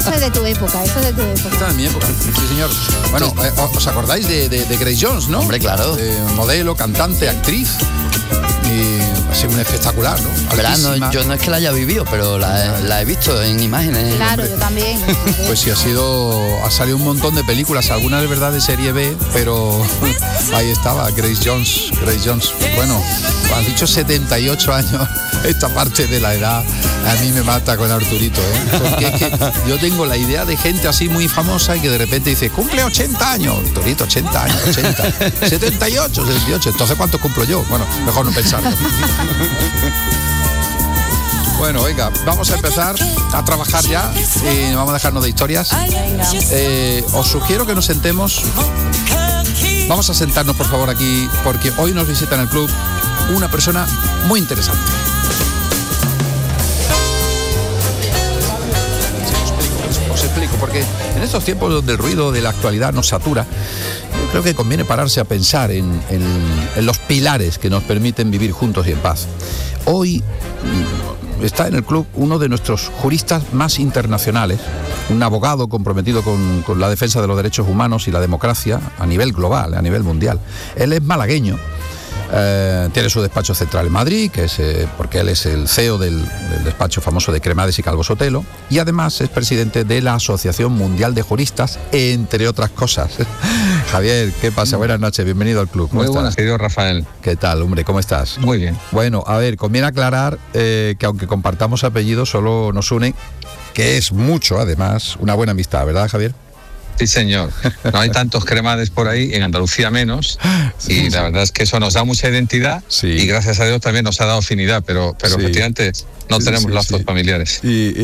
Eso es de tu época, Esta es mi época, sí señor. Bueno, ¿os acordáis de Grace Jones, no? Hombre, claro. Modelo, cantante, actriz. Y ha sido un espectacular, ¿no? Verano, yo no es que la haya vivido, pero la he visto en imágenes. Claro, yo también. Pues sí, ha salido un montón de películas, algunas de verdad de serie B, pero ahí estaba, Grace Jones. Bueno, has dicho 78 años, esta parte de la edad a mí me mata con Arturito, ¿eh? Porque es que yo tengo la idea de gente así muy famosa y que de repente dice, cumple 80 años, Arturito, 80 años, 78, entonces ¿cuántos cumplo yo? Bueno, mejor no pensarlo. Bueno, venga, vamos a empezar a trabajar ya y vamos a dejarnos de historias. Os sugiero que nos sentemos. Vamos a sentarnos, por favor, aquí, porque hoy nos visita en el club una persona muy interesante. Os explico, porque en estos tiempos donde el ruido de la actualidad nos satura, yo creo que conviene pararse a pensar en los pilares que nos permiten vivir juntos y en paz. Hoy está en el club uno de nuestros juristas más internacionales, un abogado comprometido con la defensa de los derechos humanos y la democracia a nivel global, a nivel mundial. Él es malagueño, tiene su despacho central en Madrid, que es porque él es el CEO del despacho famoso de Cremades y Calvo Sotelo, y además es presidente de la Asociación Mundial de Juristas, entre otras cosas. Javier, ¿qué pasa? Buenas noches, bienvenido al club. Muy buenas, querido Rafael. ¿Qué tal, hombre? ¿Cómo estás? Muy bien. Bueno, a ver, conviene aclarar que aunque compartamos apellidos, solo nos une, que es mucho, además, una buena amistad, ¿verdad, Javier? Sí, señor. No hay tantos Cremades por ahí, en Andalucía menos, y la verdad es que eso nos da mucha identidad, y gracias a Dios también nos ha dado afinidad, pero efectivamente no tenemos lazos familiares.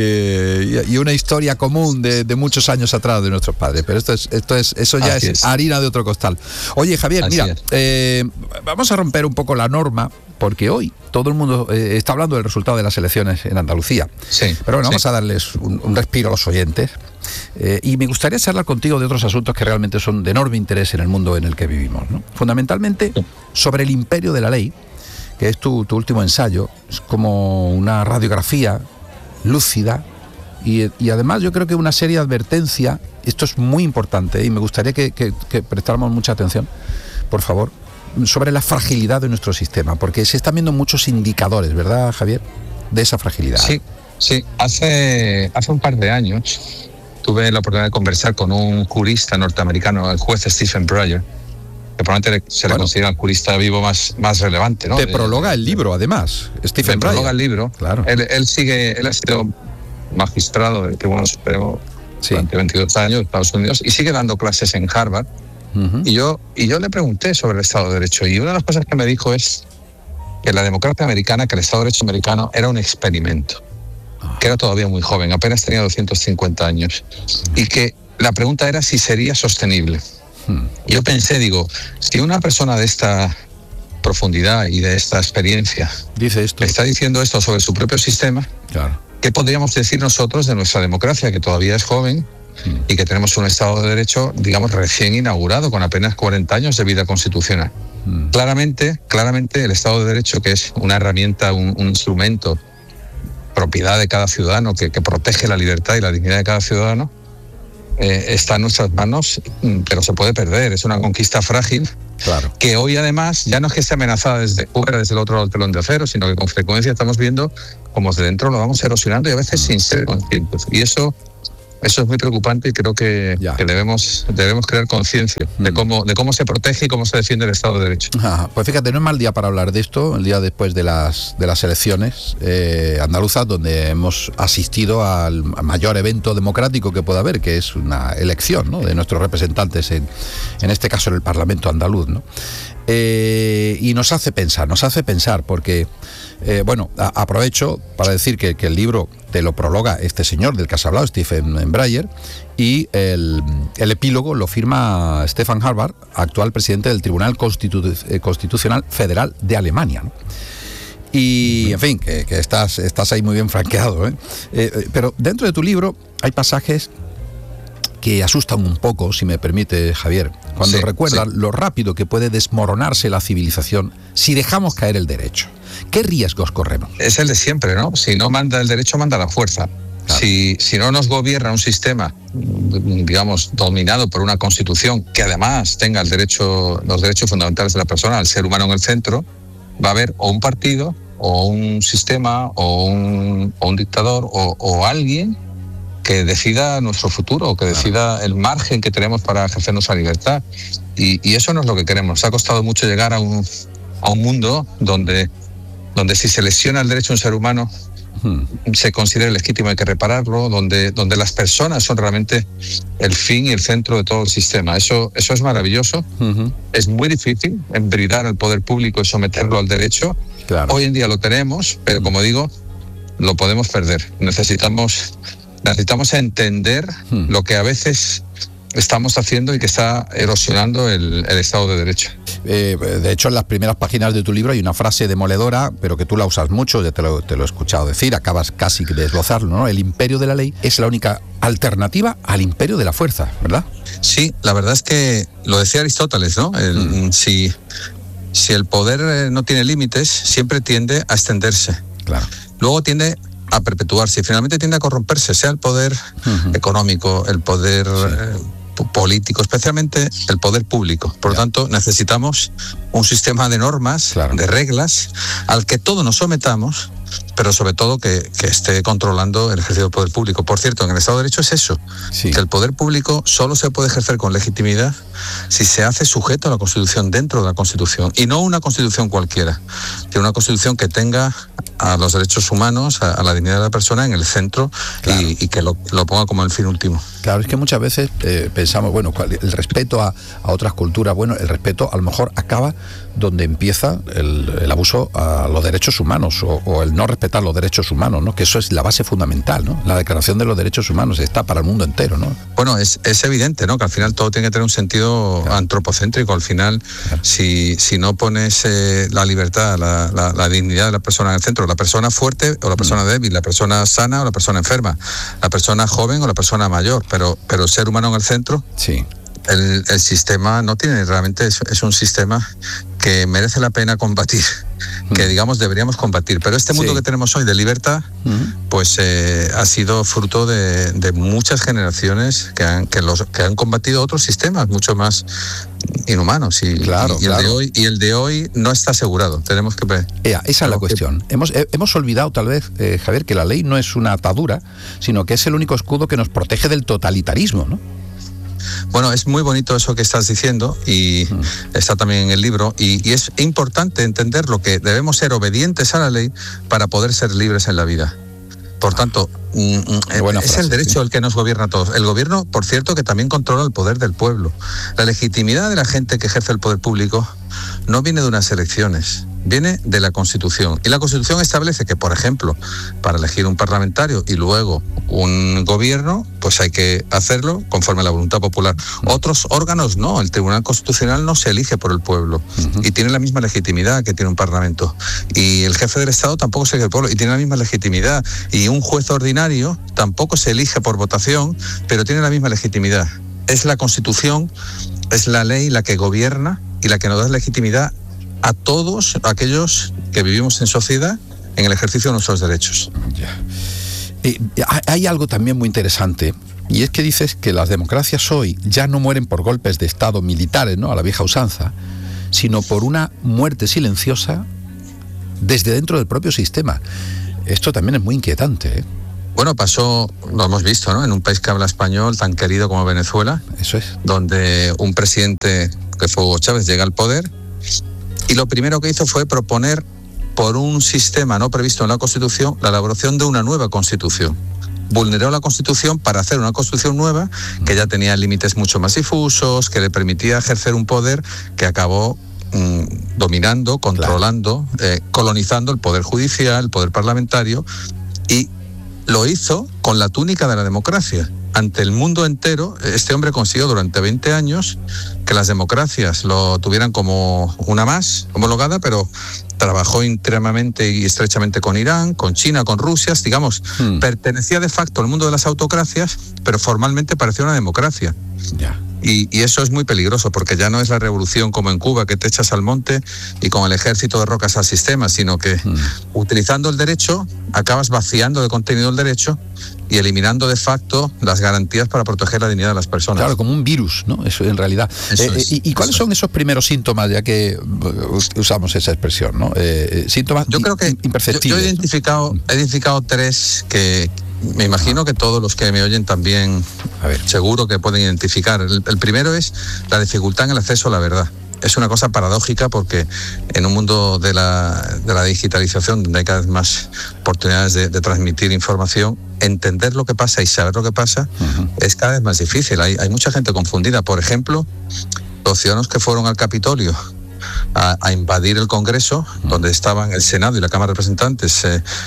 Y una historia común de muchos años atrás de nuestros padres, pero eso ya es harina de otro costal. Oye, Javier, mira, vamos a romper un poco la norma, porque hoy todo el mundo está hablando del resultado de las elecciones en Andalucía. Sí. Pero bueno, vamos a darles un respiro a los oyentes. Y me gustaría charlar contigo de otros asuntos que realmente son de enorme interés en el mundo en el que vivimos, ¿no? Fundamentalmente sobre el imperio de la ley, que es tu último ensayo. Es como una radiografía lúcida y además yo creo que una seria advertencia. Esto es muy importante y me gustaría que prestáramos mucha atención, por favor, sobre la fragilidad de nuestro sistema, porque se están viendo muchos indicadores, ¿verdad, Javier?, de esa fragilidad. Sí. Hace un par de años tuve la oportunidad de conversar con un jurista norteamericano, el juez Stephen Breyer, que probablemente se le considera el jurista vivo más relevante, ¿no? Te prologa el libro, además, Stephen Breyer. Prologa el libro. Claro. Él ha sido magistrado del Tribunal Supremo durante 22 años en Estados Unidos y sigue dando clases en Harvard. Uh-huh. Y yo le pregunté sobre el Estado de Derecho, y una de las cosas que me dijo es que la democracia americana, que el Estado de Derecho americano era un experimento, que era todavía muy joven, apenas tenía 250 años, y que la pregunta era si sería sostenible. Y yo pensé, si una persona de esta profundidad y de esta experiencia está diciendo esto sobre su propio sistema, ¿qué podríamos decir nosotros de nuestra democracia, que todavía es joven y que tenemos un Estado de Derecho, recién inaugurado, con apenas 40 años de vida constitucional? Claramente el Estado de Derecho, que es una herramienta, un instrumento, propiedad de cada ciudadano, que protege la libertad y la dignidad de cada ciudadano, está en nuestras manos, pero se puede perder. Es una conquista frágil, que hoy además ya no es que esté amenazada desde fuera, desde el otro lado del telón de acero, sino que con frecuencia estamos viendo cómo desde dentro lo vamos erosionando, y a veces sin ser conscientes. Y eso es muy preocupante, y creo que debemos crear conciencia de cómo se protege y cómo se defiende el Estado de Derecho. Pues fíjate, no es mal día para hablar de esto, el día después de las elecciones andaluzas, donde hemos asistido al mayor evento democrático que pueda haber, que es una elección, ¿no?, de nuestros representantes, en este caso en el Parlamento andaluz, ¿no? Y nos hace pensar, porque aprovecho para decir que el libro te lo prologa este señor del que has hablado, Stephen Breyer, y el epílogo lo firma Stefan Harvard, actual presidente del Tribunal Constitucional Federal de Alemania, ¿no? Y, en fin, que estás ahí muy bien franqueado, ¿eh? Pero dentro de tu libro hay pasajes que asustan un poco, si me permite, Javier, cuando recuerdan lo rápido que puede desmoronarse la civilización si dejamos caer el derecho. ¿Qué riesgos corremos? Es el de siempre, ¿no? Si no manda el derecho, manda la fuerza. Claro. Si no nos gobierna un sistema, digamos, dominado por una constitución que además tenga los derechos fundamentales de la persona, al ser humano en el centro, va a haber o un partido, o un sistema, o un dictador, o alguien que decida nuestro futuro, que decida el margen que tenemos para ejercer nuestra libertad. Y eso no es lo que queremos. Nos ha costado mucho llegar a un mundo donde si se lesiona el derecho de un ser humano, se considera legítimo, hay que repararlo, donde las personas son realmente el fin y el centro de todo el sistema. Eso es maravilloso. Es muy difícil embridar al poder público y someterlo al derecho. Claro. Hoy en día lo tenemos, pero como digo, lo podemos perder. Necesitamos entender lo que a veces estamos haciendo y que está erosionando el Estado de Derecho. De hecho, en las primeras páginas de tu libro hay una frase demoledora, pero que tú la usas mucho, ya te lo he escuchado decir, acabas casi de desglosarlo, ¿no? El imperio de la ley es la única alternativa al imperio de la fuerza, ¿verdad? Sí, la verdad es que lo decía Aristóteles, ¿no? Si el poder no tiene límites, siempre tiende a extenderse. Claro. Luego tiende a perpetuarse y finalmente tiende a corromperse, sea el poder económico, el poder político, especialmente el poder público. Por lo tanto, necesitamos un sistema de normas, de reglas, al que todos nos sometamos, pero sobre todo que esté controlando el ejercicio del poder público. Por cierto, en el Estado de Derecho es eso, que el poder público solo se puede ejercer con legitimidad si se hace sujeto a la Constitución, dentro de la Constitución, y no una Constitución cualquiera, sino una Constitución que tenga a los derechos humanos, a la dignidad de la persona en el centro, y que lo ponga como el fin último. Claro, es que muchas veces pensamos, bueno, el respeto a otras culturas, bueno, el respeto a lo mejor acaba donde empieza el abuso a los derechos humanos o el no respetar los derechos humanos, ¿no? Que eso es la base fundamental, ¿no? La Declaración de los Derechos Humanos está para el mundo entero, ¿no? Bueno, es evidente, ¿no? Que al final todo tiene que tener un sentido antropocéntrico. Al final, si no pones la libertad, la dignidad de la persona en el centro, la persona fuerte o la persona débil, la persona sana o la persona enferma, la persona joven o la persona mayor, pero el ser humano en el centro, el sistema no tiene realmente, es un sistema que merece la pena combatir, que digamos deberíamos combatir. Pero este mundo que tenemos hoy de libertad, pues ha sido fruto de muchas generaciones que han combatido otros sistemas mucho más inhumanos, y el de hoy no está asegurado. Tenemos que ver. Esa es la cuestión. Hemos olvidado tal vez, Javier, que la ley no es una atadura, sino que es el único escudo que nos protege del totalitarismo, ¿no? Bueno, es muy bonito eso que estás diciendo, y está también en el libro, y es importante entender lo que debemos ser obedientes a la ley para poder ser libres en la vida. Por tanto, es el derecho el que nos gobierna a todos. El gobierno, por cierto, que también controla el poder del pueblo. La legitimidad de la gente que ejerce el poder público no viene de unas elecciones, viene de la Constitución. Y la Constitución establece que, por ejemplo, para elegir un parlamentario y luego un gobierno, pues hay que hacerlo conforme a la voluntad popular. Otros órganos no. El Tribunal Constitucional no se elige por el pueblo y tiene la misma legitimidad que tiene un parlamento. Y el jefe del Estado tampoco se elige por el pueblo y tiene la misma legitimidad. Y un juez ordinario tampoco se elige por votación, pero tiene la misma legitimidad. Es la Constitución, es la ley la que gobierna y la que nos da legitimidad a todos aquellos que vivimos en sociedad en el ejercicio de nuestros derechos. Hay algo también muy interesante, y es que dices que las democracias hoy ya no mueren por golpes de Estado militares, ¿no?, a la vieja usanza, sino por una muerte silenciosa desde dentro del propio sistema. Esto también es muy inquietante, ¿eh? Bueno, pasó, lo hemos visto, ¿no?, en un país que habla español tan querido como Venezuela. Eso es. Donde un presidente, que fue Hugo Chávez, llega al poder y lo primero que hizo fue proponer, por un sistema no previsto en la Constitución, la elaboración de una nueva Constitución. Vulneró la Constitución para hacer una Constitución nueva que ya tenía límites mucho más difusos, que le permitía ejercer un poder que acabó dominando, controlando, colonizando el poder judicial, el poder parlamentario, y lo hizo con la túnica de la democracia. Ante el mundo entero, este hombre consiguió durante 20 años que las democracias lo tuvieran como una más homologada, pero trabajó íntimamente y estrechamente con Irán, con China, con Rusia, digamos, pertenecía de facto al mundo de las autocracias, pero formalmente parecía una democracia. Y eso es muy peligroso, porque ya no es la revolución como en Cuba, que te echas al monte y con el ejército derrocas al sistema, sino que utilizando el derecho acabas vaciando de contenido el derecho y eliminando de facto las garantías para proteger la dignidad de las personas. Claro, como un virus, ¿no? Eso en realidad. ¿Y cuáles son esos primeros síntomas, ya que usamos esa expresión, ¿no? Síntomas yo creo que imperceptibles. Yo he identificado 3 que me imagino que todos los que me oyen también seguro que pueden identificar. El primero es la dificultad en el acceso a la verdad. Es una cosa paradójica porque en un mundo de la digitalización, donde hay cada vez más oportunidades de transmitir información, entender lo que pasa y saber lo que pasa es cada vez más difícil. Hay mucha gente confundida. Por ejemplo, los ciudadanos que fueron al Capitolio a invadir el Congreso, donde estaban el Senado y la Cámara de Representantes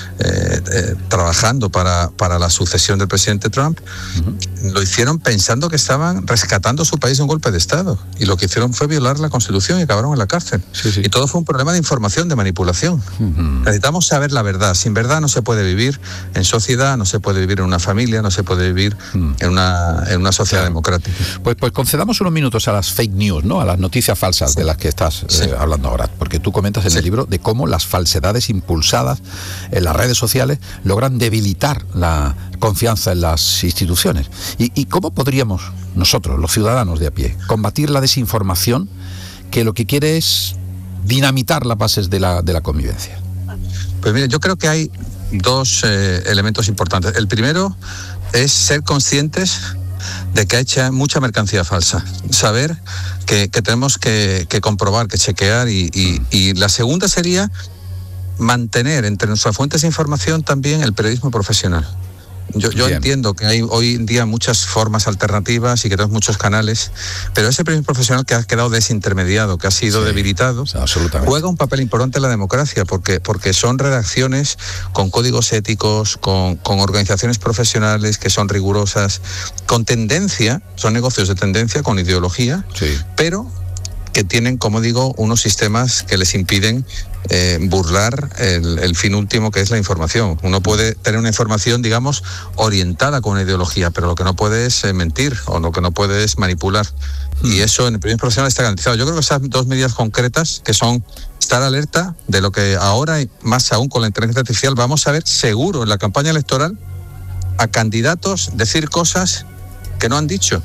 trabajando para la sucesión del presidente Trump, lo hicieron pensando que estaban rescatando su país de un golpe de Estado, y lo que hicieron fue violar la Constitución y acabaron en la cárcel. Y todo fue un problema de información, de manipulación. Necesitamos saber la verdad. Sin verdad no se puede vivir en sociedad, no se puede vivir en una familia, no se puede vivir en una sociedad democrática. Pues concedamos unos minutos a las fake news, ¿no? A las noticias falsas de las que estás hablando ahora, porque tú comentas en el libro de cómo las falsedades impulsadas en las redes sociales logran debilitar la confianza en las instituciones. ¿Y cómo podríamos nosotros, los ciudadanos de a pie, combatir la desinformación que lo que quiere es dinamitar las bases de la convivencia? Pues mire, yo creo que hay 2 elementos importantes. El primero es ser conscientes de que hay mucha mercancía falsa. Saber que tenemos que comprobar, que chequear, y la segunda sería mantener entre nuestras fuentes de información también el periodismo profesional. Yo entiendo que hay hoy en día muchas formas alternativas y que tenemos muchos canales, pero ese periodismo profesional que ha quedado desintermediado, que ha sido debilitado, juega un papel importante en la democracia, porque son redacciones con códigos éticos, con organizaciones profesionales que son rigurosas, con tendencia, son negocios de tendencia, con ideología, pero que tienen, como digo, unos sistemas que les impiden burlar el fin último, que es la información. Uno puede tener una información, digamos, orientada con una ideología, pero lo que no puede es mentir, o lo que no puede es manipular. Y eso en el periodismo profesional está garantizado. Yo creo que esas 2 medidas concretas, que son estar alerta de lo que ahora, y más aún con la inteligencia artificial, vamos a ver seguro en la campaña electoral a candidatos decir cosas que no han dicho.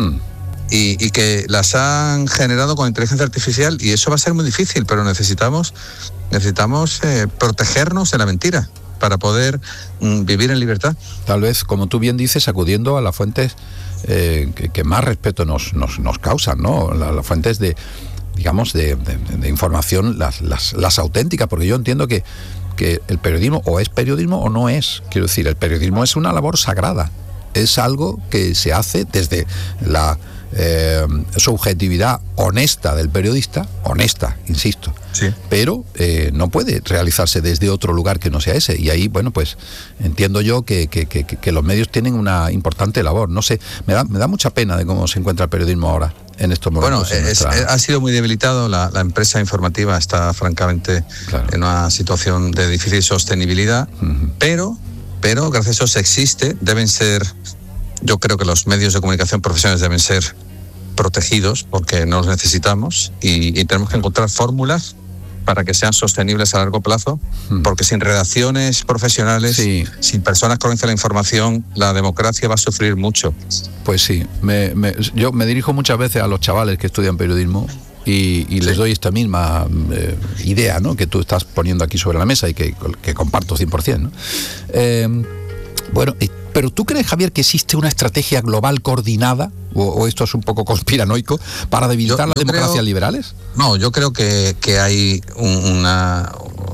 Y que las han generado con inteligencia artificial, y eso va a ser muy difícil, pero necesitamos protegernos de la mentira para poder vivir en libertad. Tal vez, como tú bien dices, acudiendo a las fuentes que más respeto nos causan, ¿no? Las fuentes de información, las auténticas, porque yo entiendo que el periodismo o es periodismo o no es. Quiero decir, el periodismo es una labor sagrada, es algo que se hace desde la subjetividad honesta del periodista, honesta, insisto, pero no puede realizarse desde otro lugar que no sea ese, y ahí, bueno, pues entiendo yo que los medios tienen una importante labor. No sé, me da mucha pena de cómo se encuentra el periodismo ahora en estos momentos. Bueno, ha sido muy debilitado, la empresa informativa está francamente en una situación de difícil sostenibilidad, pero gracias a eso se existe, deben ser... Yo creo que los medios de comunicación profesionales deben ser protegidos porque no los necesitamos, y tenemos que encontrar fórmulas para que sean sostenibles a largo plazo, porque sin redacciones profesionales, sin personas que organizan la información, la democracia va a sufrir mucho. Pues sí, yo me dirijo muchas veces a los chavales que estudian periodismo y les doy esta misma idea, ¿no?, que tú estás poniendo aquí sobre la mesa y que comparto 100%, ¿no? Bueno, pero ¿tú crees, Javier, que existe una estrategia global coordinada, o esto es un poco conspiranoico, para debilitar las democracias liberales? No, yo creo que hay una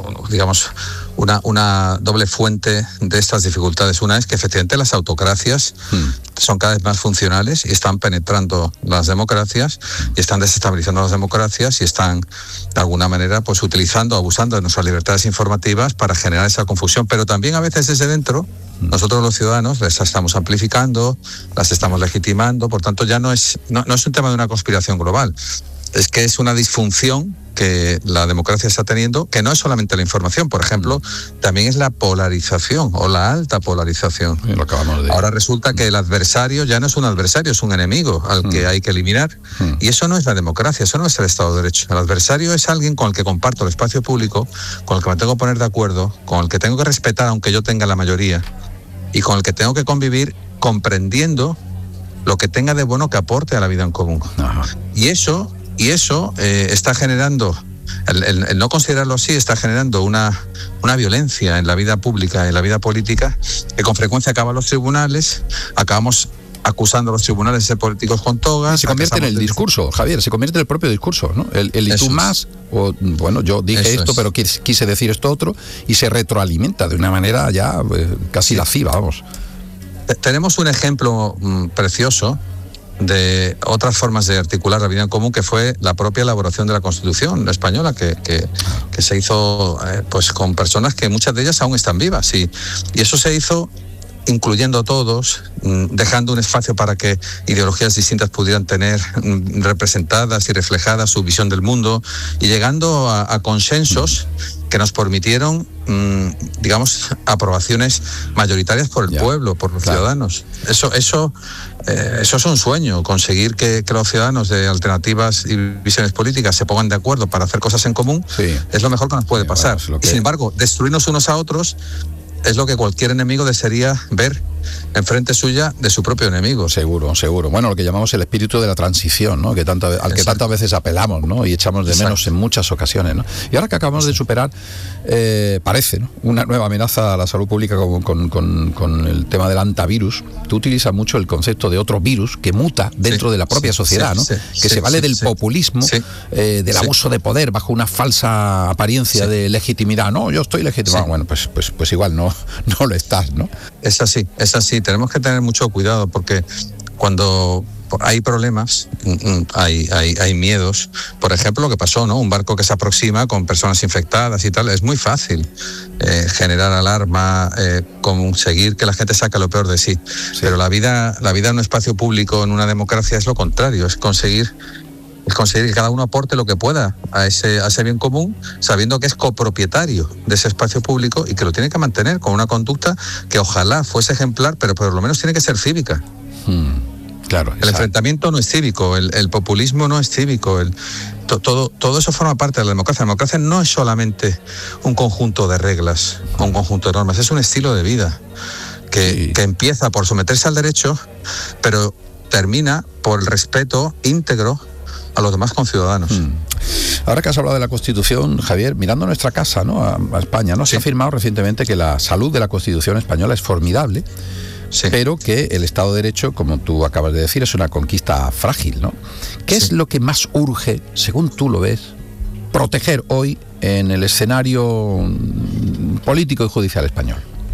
doble fuente de estas dificultades. Una es que efectivamente las autocracias son cada vez más funcionales y están penetrando las democracias y están desestabilizando las democracias y están de alguna manera pues utilizando, abusando de nuestras libertades informativas para generar esa confusión. Pero también a veces desde dentro nosotros los ciudadanos las estamos amplificando, las estamos legitimando. Por tanto, ya no es un tema de una conspiración global, es que es una disfunción que la democracia está teniendo, que no es solamente la información, por ejemplo, también es la polarización o la alta polarización. Lo acabamos de... Ahora resulta que el adversario ya no es un adversario, es un enemigo al que hay que eliminar. Y eso no es la democracia, eso no es el Estado de Derecho. El adversario es alguien con el que comparto el espacio público, con el que me tengo que poner de acuerdo, con el que tengo que respetar aunque yo tenga la mayoría. y con el que tengo que convivir comprendiendo lo que tenga de bueno que aporte a la vida en común. Ajá. Y eso está generando, el no considerarlo así, está generando una violencia en la vida pública, en la vida política, que con frecuencia acaba en los tribunales, acabamos acusando a los tribunales de ser políticos con togas. Se convierte en el discurso, Javier, se convierte en el propio discurso, ¿no? El y tú más, o bueno, yo dije esto, pero quise decir esto otro, y se retroalimenta de una manera ya casi lasciva, vamos. Tenemos un ejemplo precioso de otras formas de articular la vida en común, que fue la propia elaboración de la Constitución española, que se hizo pues con personas que muchas de ellas aún están vivas, y eso se hizo incluyendo a todos, dejando un espacio para que ideologías distintas pudieran tener representadas y reflejadas su visión del mundo, y llegando a consensos que nos permitieron, digamos, aprobaciones mayoritarias por el pueblo, por los ciudadanos. Eso es un sueño, conseguir que los ciudadanos de alternativas y visiones políticas se pongan de acuerdo para hacer cosas en común, es lo mejor que nos puede pasar. Y sin embargo, destruirnos unos a otros es lo que cualquier enemigo desearía ver enfrente suya de su propio enemigo. Seguro. Bueno, lo que llamamos el espíritu de la transición, ¿no? Que tantas veces apelamos, ¿no? Y echamos de menos en muchas ocasiones, ¿no? Y ahora que acabamos de superar, parece, ¿no?, una nueva amenaza a la salud pública con el tema del antivirus, tú utilizas mucho el concepto de otro virus que muta dentro de la propia sociedad, ¿no? Que se vale del populismo, del abuso de poder bajo una falsa apariencia de legitimidad. No, yo estoy legitimado. Bueno, pues igual no lo estás, ¿no? Es así. Tenemos que tener mucho cuidado, porque cuando hay problemas, hay miedos. Por ejemplo, lo que pasó, ¿no? Un barco que se aproxima con personas infectadas y tal. Es muy fácil generar alarma, conseguir que la gente saque lo peor de sí. Pero la vida en un espacio público, en una democracia, es lo contrario. Es conseguir que cada uno aporte lo que pueda a ese bien común, sabiendo que es copropietario de ese espacio público y que lo tiene que mantener con una conducta que ojalá fuese ejemplar, pero por lo menos tiene que ser cívica. Claro. El enfrentamiento no es cívico, el populismo no es cívico, todo eso forma parte de la democracia. La democracia no es solamente un conjunto de reglas o un conjunto de normas, es un estilo de vida que empieza por someterse al derecho, pero termina por el respeto íntegro a los demás conciudadanos. Ahora que has hablado de la Constitución, Javier, mirando nuestra casa, ¿no?, a España, ¿no? Se ha afirmado recientemente que la salud de la Constitución española es formidable, pero que el Estado de Derecho, como tú acabas de decir, es una conquista frágil, ¿no? ¿Qué es lo que más urge, según tú lo ves, proteger hoy en el escenario político y judicial español?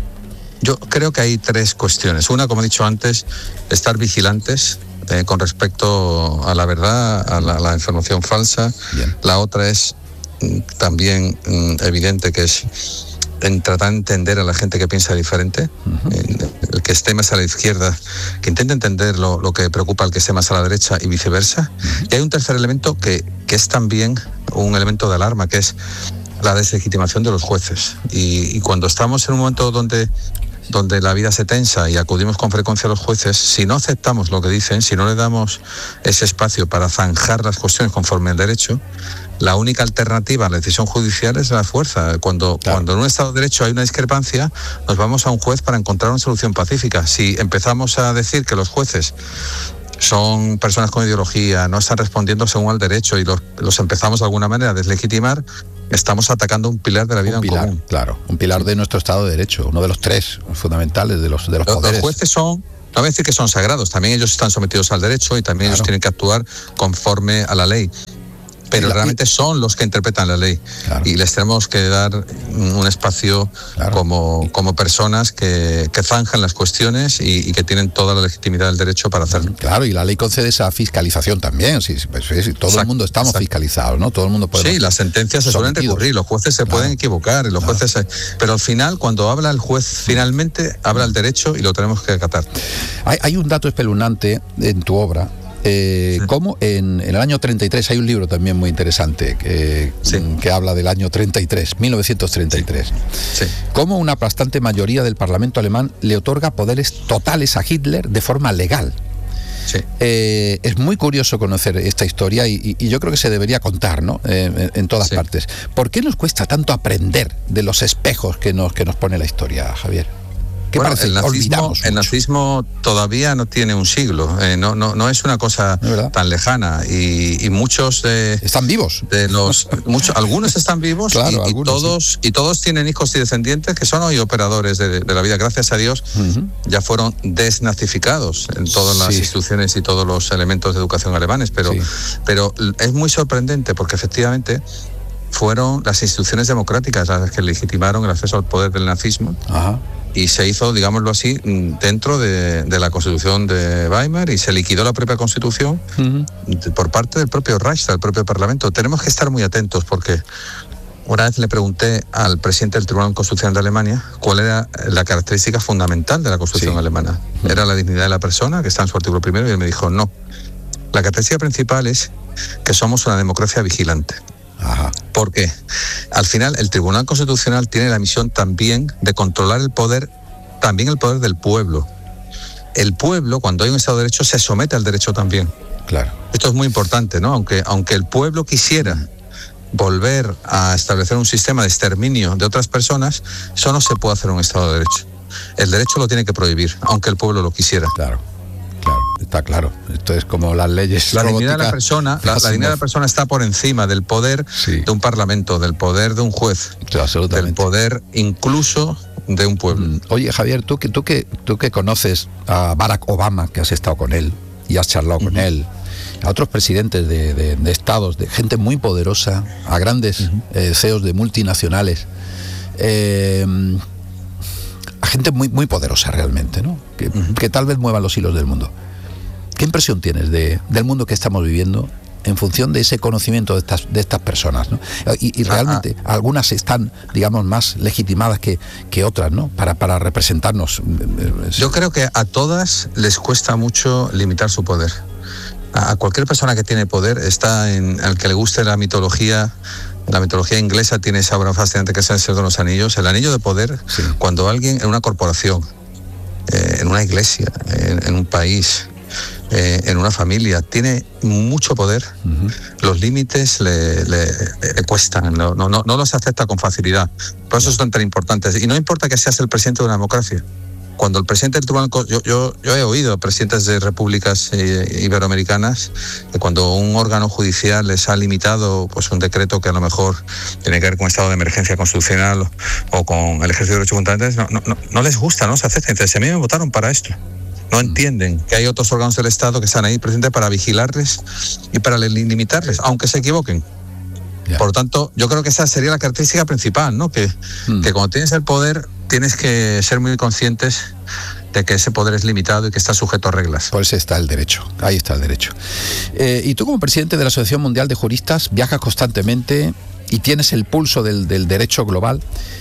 Yo creo que hay tres cuestiones. Una, como he dicho antes, estar vigilantes con respecto a la verdad, a la información falsa. Bien. La otra es también evidente, que es en tratar de entender a la gente que piensa diferente, el que esté más a la izquierda, que intente entender lo que preocupa al que esté más a la derecha y viceversa. Y hay un tercer elemento que es también un elemento de alarma, que es la deslegitimación de los jueces. Y cuando estamos en un momento donde la vida se tensa y acudimos con frecuencia a los jueces, si no aceptamos lo que dicen, si no le damos ese espacio para zanjar las cuestiones conforme al derecho, la única alternativa a la decisión judicial es la fuerza. Cuando en un Estado de Derecho hay una discrepancia, nos vamos a un juez para encontrar una solución pacífica. Si empezamos a decir que los jueces son personas con ideología, no están respondiendo según al derecho, y los empezamos de alguna manera a deslegitimar, estamos atacando un pilar de la vida en común. Claro, un pilar de nuestro Estado de Derecho, uno de los tres fundamentales de los poderes. Los jueces son, no voy a decir que son sagrados, también ellos están sometidos al derecho y también ellos tienen que actuar conforme a la ley. Pero realmente son los que interpretan la ley. Y les tenemos que dar un espacio como personas que zanjan las cuestiones y que tienen toda la legitimidad del derecho para hacerlo. Claro, y la ley concede esa fiscalización también. Todo el mundo estamos fiscalizados, ¿no? Todo el mundo puede. Sí, las sentencias se suelen recurrir, los jueces se pueden equivocar, los jueces pero al final, cuando habla el juez, finalmente habla el derecho y lo tenemos que acatar. Hay un dato espeluznante en tu obra. Como en el año 33, hay un libro también muy interesante que habla del año 33, 1933. Cómo una aplastante mayoría del Parlamento alemán le otorga poderes totales a Hitler de forma legal. Es muy curioso conocer esta historia y yo creo que se debería contar, ¿no? En todas partes. ¿Por qué nos cuesta tanto aprender de los espejos que nos pone la historia, Javier? ¿Qué bueno, parece? El nazismo todavía no tiene un siglo, no es una cosa tan lejana, y muchos están vivos. Algunos están vivos, claro, y todos tienen hijos y descendientes que son hoy operadores de la vida. Gracias a Dios, ya fueron desnazificados en todas las instituciones y todos los elementos de educación alemanes, pero es muy sorprendente porque efectivamente fueron las instituciones democráticas las que legitimaron el acceso al poder del nazismo. Ajá. Y se hizo, digámoslo así, dentro de la Constitución de Weimar, y se liquidó la propia Constitución por parte del propio Reichstag, del propio Parlamento. Tenemos que estar muy atentos porque una vez le pregunté al presidente del Tribunal Constitucional de Alemania cuál era la característica fundamental de la Constitución alemana. ¿Era la dignidad de la persona, que está en su artículo 1? Y él me dijo, no. La característica principal es que somos una democracia vigilante. Ajá. Porque al final el Tribunal Constitucional tiene la misión también de controlar el poder, también el poder del pueblo. El pueblo, cuando hay un Estado de Derecho, se somete al derecho también. Claro. Esto es muy importante, ¿no? Aunque el pueblo quisiera volver a establecer un sistema de exterminio de otras personas, eso no se puede hacer en un Estado de Derecho. El derecho lo tiene que prohibir, aunque el pueblo lo quisiera. Claro. Está claro. Esto es como las leyes. La dignidad de la persona, la dignidad de la persona está por encima del poder de un parlamento, del poder de un juez, del poder incluso de un pueblo. Oye, Javier, tú que conoces a Barack Obama, que has estado con él y has charlado con él, a otros presidentes de estados, de gente muy poderosa, a grandes CEOs de multinacionales, a gente muy, muy poderosa realmente, ¿no? Que tal vez muevan los hilos del mundo. ¿Qué impresión tienes del mundo que estamos viviendo en función de ese conocimiento de estas personas, ¿no? Y realmente algunas están, digamos, más legitimadas que otras, ¿no? Para representarnos. Yo creo que a todas les cuesta mucho limitar su poder. A cualquier persona que tiene poder, al que le guste la mitología inglesa, tiene esa obra fascinante que es El Señor de los Anillos. El anillo de poder, cuando alguien en una corporación, en una iglesia, en un país, en una familia, tiene mucho poder, los límites le cuestan, no los acepta con facilidad. Por eso son tan importantes. Y no importa que seas el presidente de una democracia. Cuando el presidente del tribunal, yo he oído presidentes de repúblicas iberoamericanas que cuando un órgano judicial les ha limitado pues un decreto que a lo mejor tiene que ver con estado de emergencia constitucional o con el ejercicio de derechos fundamentales, no les gusta, no se acepta. Entonces, a mí me votaron para esto. No entienden que hay otros órganos del Estado que están ahí presentes para vigilarles y para limitarles, aunque se equivoquen. Por lo tanto, yo creo que esa sería la característica principal, ¿no? Que cuando tienes el poder tienes que ser muy conscientes de que ese poder es limitado y que está sujeto a reglas. Por eso está el derecho, ahí está el derecho. Y tú, como presidente de la Asociación Mundial de Juristas, viajas constantemente y tienes el pulso del derecho global.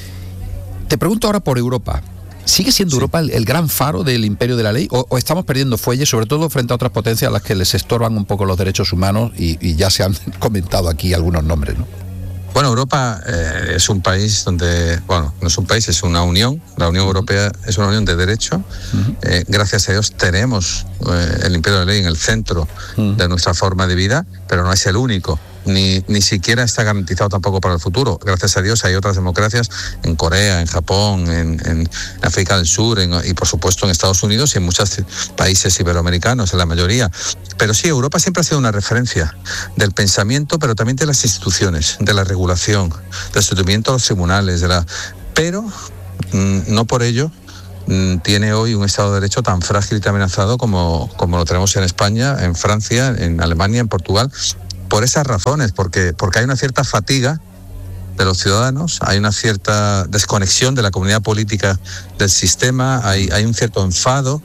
Te pregunto ahora por Europa. ¿Sigue siendo Europa el gran faro del imperio de la ley o estamos perdiendo fuelle, sobre todo frente a otras potencias a las que les estorban un poco los derechos humanos y ya se han comentado aquí algunos nombres, ¿no? Bueno, Europa es un país donde, no es un país, es una unión. La Unión Europea es una unión de derecho. Gracias a Dios tenemos el imperio de la ley en el centro de nuestra forma de vida, pero no es el único. Ni siquiera está garantizado tampoco para el futuro. Gracias a Dios hay otras democracias en Corea, en Japón, en África del Sur y por supuesto en Estados Unidos y en muchos países iberoamericanos, en la mayoría. Pero sí, Europa siempre ha sido una referencia del pensamiento, pero también de las instituciones, de la regulación, del sometimiento a los tribunales, pero no por ello tiene hoy un Estado de Derecho tan frágil y tan amenazado como lo tenemos en España, en Francia, en Alemania, en Portugal. Por esas razones, porque hay una cierta fatiga de los ciudadanos, hay una cierta desconexión de la comunidad política del sistema, hay un cierto enfado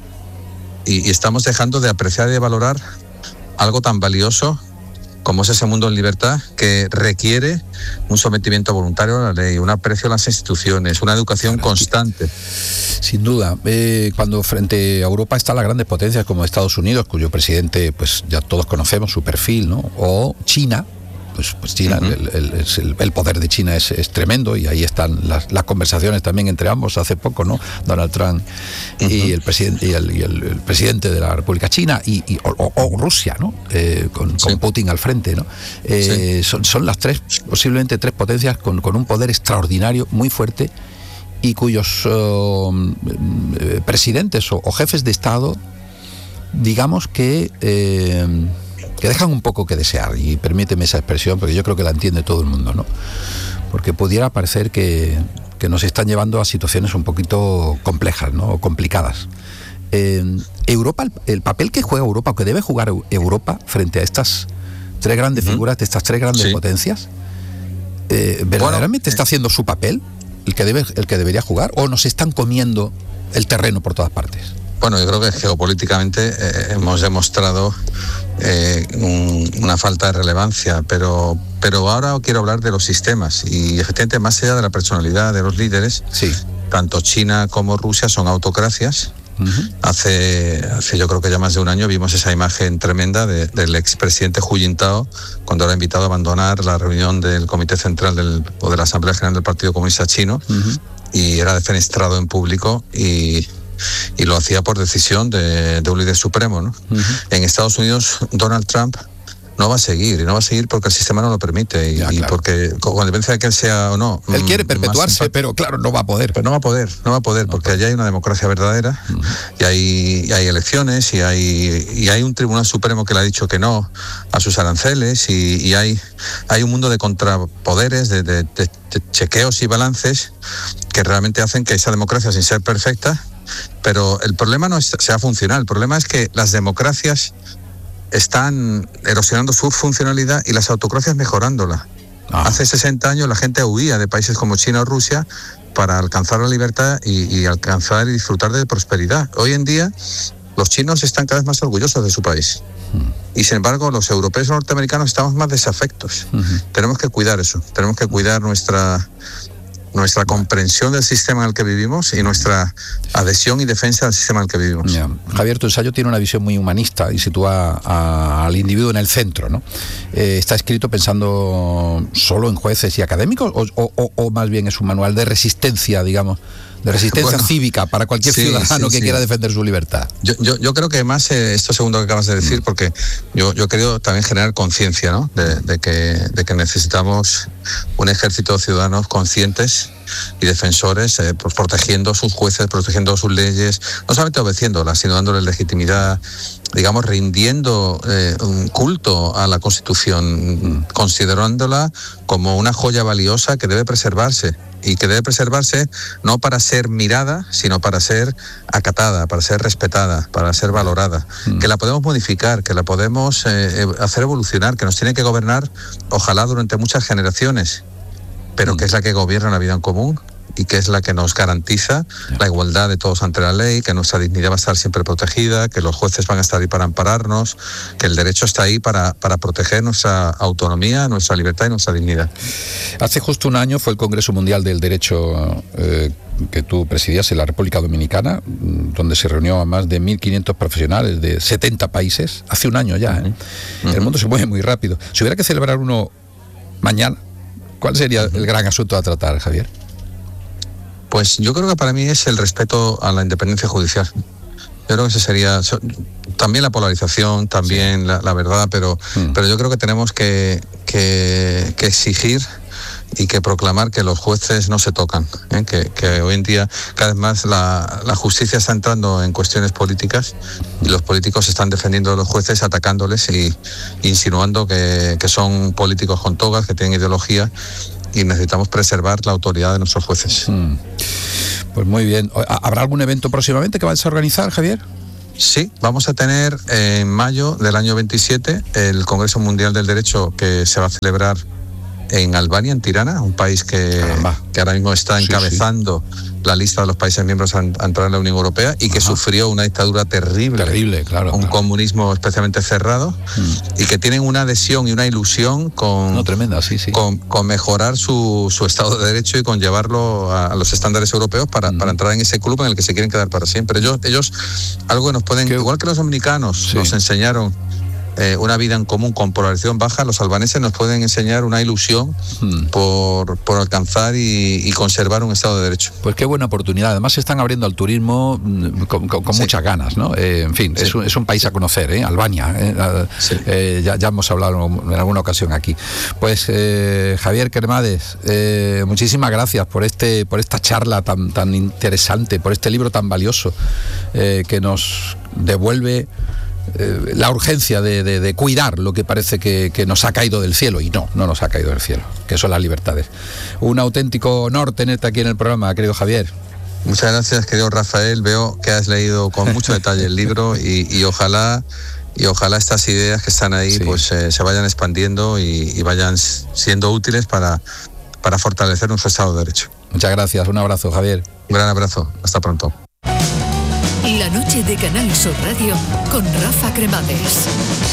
y estamos dejando de apreciar y de valorar algo tan valioso como es ese mundo en libertad que requiere un sometimiento voluntario a la ley, un aprecio a las instituciones, una educación constante. Sin duda, cuando frente a Europa están las grandes potencias como Estados Unidos, cuyo presidente pues ya todos conocemos su perfil, ¿no? O China, pues China, el poder de China es tremendo y ahí están las conversaciones también entre ambos hace poco, ¿no? Donald Trump y el presidente y el presidente de la República China o Rusia, ¿no? Con Putin al frente, ¿no? Son las posiblemente tres potencias con un poder extraordinario, muy fuerte y cuyos presidentes o jefes de Estado, digamos que dejan un poco que desear, y permíteme esa expresión porque yo creo que la entiende todo el mundo, ¿no? Porque pudiera parecer que nos están llevando a situaciones un poquito complejas, ¿no? O complicadas. Europa, el papel que juega Europa, o que debe jugar Europa frente a estas tres grandes figuras, de estas tres grandes potencias, ¿verdaderamente está haciendo su papel, el que debería jugar, o nos están comiendo el terreno por todas partes? Bueno, yo creo que geopolíticamente hemos demostrado una falta de relevancia, pero ahora quiero hablar de los sistemas, y efectivamente, más allá de la personalidad de los líderes, tanto China como Rusia son autocracias. Hace yo creo que ya más de un año vimos esa imagen tremenda del expresidente Hu Jintao cuando era invitado a abandonar la reunión del Comité Central o de la Asamblea General del Partido Comunista Chino, y era defenestrado en público, y lo hacía por decisión de un líder supremo, ¿no? En Estados Unidos, Donald Trump no va a seguir porque el sistema no lo permite, y porque con independencia de que él sea o no, él quiere perpetuarse, pero claro, no va a poder. Pero no va a poder porque allá hay una democracia verdadera, y hay elecciones, y hay un Tribunal Supremo que le ha dicho que no a sus aranceles, y hay un mundo de contrapoderes, de chequeos y balances que realmente hacen que esa democracia, sin ser perfecta, pero el problema no sea funcional, el problema es que las democracias están erosionando su funcionalidad y las autocracias mejorándola. Hace 60 años la gente huía de países como China o Rusia para alcanzar la libertad y alcanzar y disfrutar de prosperidad. Hoy en día los chinos están cada vez más orgullosos de su país, y sin embargo los europeos y norteamericanos estamos más desafectos. Tenemos que cuidar eso, tenemos que cuidar nuestra comprensión del sistema en el que vivimos y nuestra adhesión y defensa del sistema en el que vivimos. Javier, tu ensayo tiene una visión muy humanista y sitúa al individuo en el centro, ¿no? ¿Está escrito pensando solo en jueces y académicos o más bien es un manual de resistencia, digamos, de resistencia cívica para cualquier ciudadano que quiera defender su libertad? Yo creo que más esto segundo que acabas de decir, porque yo creo también generar conciencia, ¿no? de que necesitamos un ejército de ciudadanos conscientes y defensores, protegiendo a sus jueces, protegiendo sus leyes, no solamente obedeciéndolas, sino dándoles legitimidad, digamos, rindiendo un culto a la Constitución, considerándola como una joya valiosa que debe preservarse, y que debe preservarse no para ser mirada, sino para ser acatada, para ser respetada, para ser valorada, que la podemos modificar, que la podemos hacer evolucionar, que nos tiene que gobernar, ojalá durante muchas generaciones, pero que es la que gobierna la vida en común, y que es la que nos garantiza la igualdad de todos ante la ley, que nuestra dignidad va a estar siempre protegida, que los jueces van a estar ahí para ampararnos, que el derecho está ahí para proteger nuestra autonomía, nuestra libertad y nuestra dignidad. Hace justo un año fue el Congreso Mundial del Derecho que tú presidías en la República Dominicana, donde se reunió a más de 1.500 profesionales de 70 países. Hace un año ya, ¿eh? El mundo se mueve muy rápido. Si hubiera que celebrar uno mañana, ¿cuál sería el gran asunto a tratar, Javier? Pues yo creo que para mí es el respeto a la independencia judicial. Yo creo que ese sería también la polarización, también la verdad, pero yo creo que tenemos que exigir y que proclamar que los jueces no se tocan, que hoy en día cada vez más la justicia está entrando en cuestiones políticas, y los políticos están defendiendo a los jueces, atacándoles y insinuando que son políticos con togas, que tienen ideología, y necesitamos preservar la autoridad de nuestros jueces. Pues muy bien. ¿Habrá algún evento próximamente que vais a organizar, Javier? Sí, vamos a tener en mayo del año 27 el Congreso Mundial del Derecho, que se va a celebrar en Albania, en Tirana, un país que ahora mismo está encabezando la lista de los países miembros a entrar en la Unión Europea, y que sufrió una dictadura terrible, un comunismo especialmente cerrado, y que tienen una adhesión y una ilusión con mejorar su Estado de Derecho y con llevarlo a los estándares europeos para entrar en ese club en el que se quieren quedar para siempre. Ellos algo que nos pueden, igual que los dominicanos nos enseñaron una vida en común con polarización baja, los albaneses nos pueden enseñar una ilusión por alcanzar y conservar un Estado de Derecho. Pues qué buena oportunidad. Además se están abriendo al turismo con muchas ganas, ¿no? En fin, sí. es un país a conocer, Albania. Sí. Ya hemos hablado en alguna ocasión aquí. Pues Javier Cremades, muchísimas gracias por esta charla tan interesante, por este libro tan valioso que nos devuelve la urgencia de cuidar lo que parece que nos ha caído del cielo, y no nos ha caído del cielo, que son las libertades. Un auténtico honor tenerte aquí en el programa, querido Javier. Muchas gracias, querido Rafael. Veo que has leído con mucho detalle el libro y ojalá estas ideas que están ahí pues se vayan expandiendo y vayan siendo útiles para fortalecer nuestro Estado de Derecho. Muchas gracias, un abrazo, Javier. Un gran abrazo, hasta pronto. La noche de Canal Sur Radio con Rafa Cremades.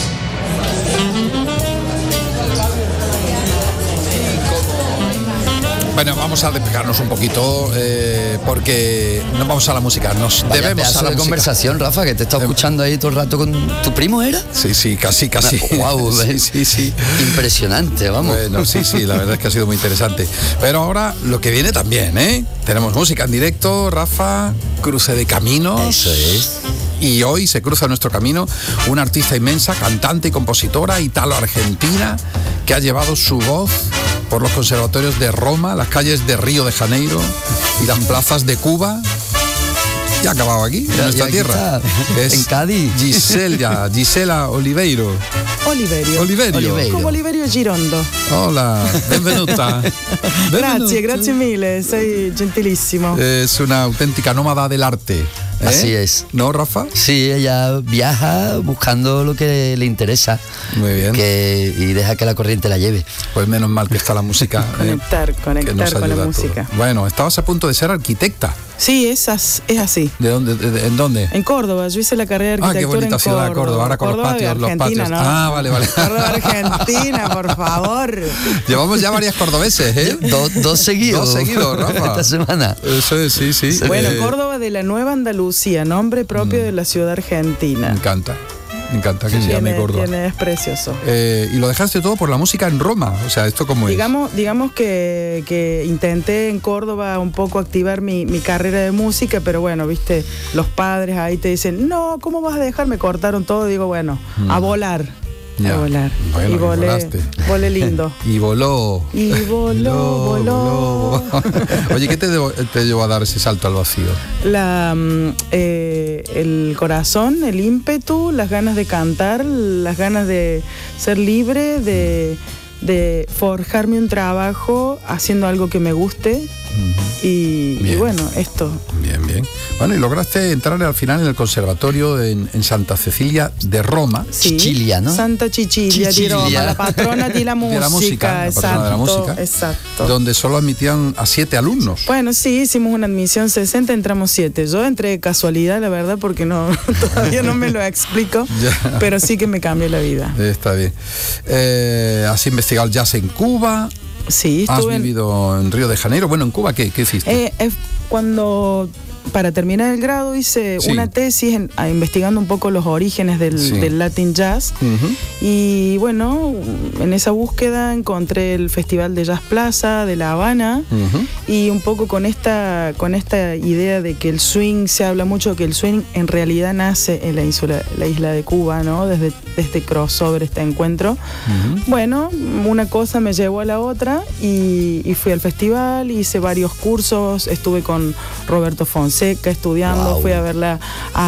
Bueno, vamos a despejarnos un poquito porque nos vamos a la música. Nos Vaya debemos a la de música. Conversación, Rafa, que te está escuchando ahí todo el rato con tu primo, ¿era? Sí, casi. Wow, sí. Impresionante, vamos. Bueno, sí, la verdad es que ha sido muy interesante. Pero ahora lo que viene también, Tenemos música en directo, Rafa, cruce de caminos. Eso es. Y hoy se cruza en nuestro camino una artista inmensa, cantante y compositora italo-argentina, que ha llevado su voz por los conservatorios de Roma, las calles de Río de Janeiro y las plazas de Cuba. Y ha acabado aquí, en nuestra tierra. Es en Cádiz. Gisela Oliveiro. Oliverio. Come Oliverio Girondo. Hola, benvenuta. Grazie mille, sei gentilissimo. Es una auténtica nómada del arte. Así es. ¿No, Rafa? Sí, ella viaja buscando lo que le interesa. Muy bien. Y deja que la corriente la lleve. Pues menos mal que está la música. Conectar con la música. Bueno, estabas a punto de ser arquitecta. Sí, es así. ¿De dónde? ¿En dónde? En Córdoba. Yo hice la carrera de arquitectura qué bonita en ciudad de Córdoba. Ahora con Córdoba, los patios. ¿no? Ah, vale. Córdoba, Argentina, por favor. Llevamos ya varias cordobeses, ¿eh? Dos seguidos. Rafa. Esta semana. Eso es, sí. Bueno, Córdoba de la Nueva Andalucía, nombre propio de la ciudad argentina. Me encanta que se llame Córdoba. Es precioso. Y lo dejaste todo por la música en Roma. O sea, ¿esto cómo es? Digamos que intenté en Córdoba un poco activar mi carrera de música, pero bueno, viste, los padres ahí te dicen, no, ¿cómo vas a dejar? Me cortaron todo. Digo, bueno, a volar. Ya. A volar. Bueno, y volé lindo. Y voló. Voló. Oye, ¿qué te llevó a dar ese salto al vacío? El corazón, el ímpetu, las ganas de cantar, las ganas de ser libre, de forjarme un trabajo haciendo algo que me guste. Y bueno, esto. Bien. Bueno, y lograste entrar al final en el conservatorio en Santa Cecilia de Roma. Sí, Cecilia, ¿no? Santa Cecilia de Roma, la patrona de la música. La patrona de la música. Exacto. Donde solo admitían a 7 alumnos. Bueno, sí, hicimos una admisión 60, entramos 7. Yo entré de casualidad, la verdad, porque todavía no me lo explico, pero sí que me cambió la vida. Está bien. Has investigado el jazz en Cuba. Sí, ¿Has vivido en Río de Janeiro? Bueno, ¿en Cuba qué hiciste? Cuando, para terminar el grado, hice una tesis investigando un poco los orígenes del Latin Jazz. Y bueno, en esa búsqueda encontré el Festival de Jazz Plaza de La Habana. Y un poco con esta idea de que el swing, se habla mucho que el swing en realidad nace en la isla de Cuba, ¿no? Desde este crossover, este encuentro. Bueno, una cosa me llevó a la otra y fui al festival, hice varios cursos, estuve con Roberto Fonseca estudiando. Wow. Fui a verla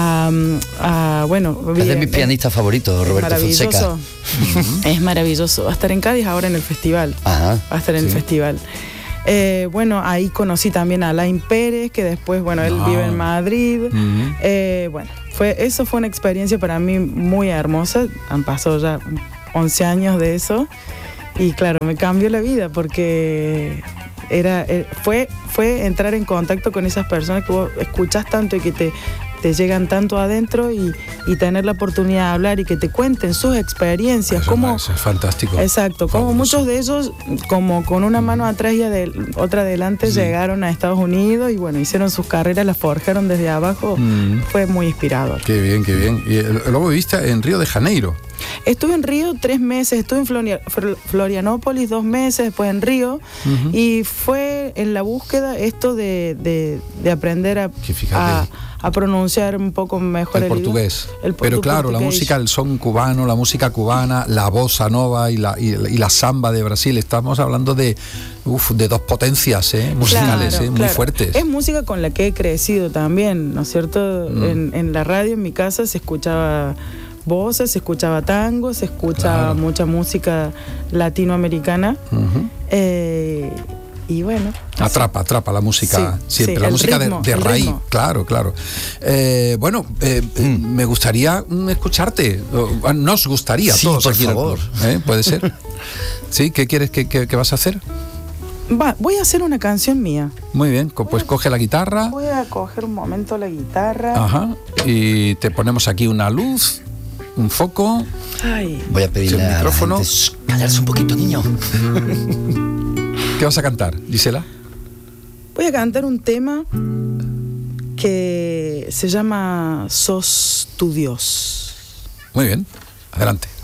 es de mis pianistas favoritos, Roberto Fonseca. Es maravilloso. Va a estar en Cádiz ahora en el festival. Ajá, va a estar en el festival. Bueno, ahí conocí también a Alain Pérez, que después, bueno, él vive en Madrid. Bueno, eso fue una experiencia para mí muy hermosa. Han pasado ya 11 años de eso. Y claro, me cambió la vida porque fue entrar en contacto con esas personas que vos escuchás tanto y que te llegan tanto adentro y tener la oportunidad de hablar y que te cuenten sus experiencias. Eso es fantástico. Exacto, como muchos de ellos, como con una mano atrás y otra adelante, llegaron a Estados Unidos y bueno, hicieron sus carreras, las forjaron desde abajo. Fue muy inspirador. Qué bien. Y luego viviste en Río de Janeiro. Estuve en Río 3 meses, estuve en Florianópolis 2 meses, después en Río, y fue en la búsqueda esto de aprender a pronunciar un poco mejor el portugués. Pero claro, la música, el son cubano, la música cubana, la bossa nova y la samba de Brasil, estamos hablando de 2 potencias musicales, muy fuertes. Es música con la que he crecido también, ¿no es cierto? En la radio, en mi casa, se escuchaba bossa, se escuchaba tango, se escuchaba mucha música latinoamericana. Y bueno. Atrapa la música, siempre, la música ritmo, de raíz, ritmo. Claro. Me gustaría escucharte, nos gustaría a todos. Por favor. ¿Puede ser? ¿Sí? ¿Qué quieres, qué vas a hacer? Voy a hacer una canción mía. Muy bien, pues coge la guitarra. Voy a coger un momento la guitarra. Ajá, y te ponemos aquí una luz, un foco. Ay. Voy a pedirle al micrófono. Callarse un poquito, niño. ¿Qué vas a cantar, Gisela? Voy a cantar un tema que se llama Sos tu Dios. Muy bien, adelante.